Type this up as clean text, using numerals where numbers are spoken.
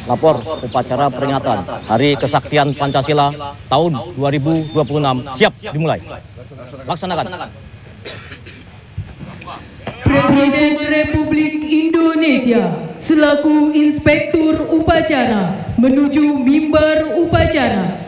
Lapor upacara peringatan Hari Kesaktian Pancasila tahun 2026 siap dimulai. Laksanakan. Presiden Republik Indonesia selaku Inspektur Upacara menuju mimbar upacara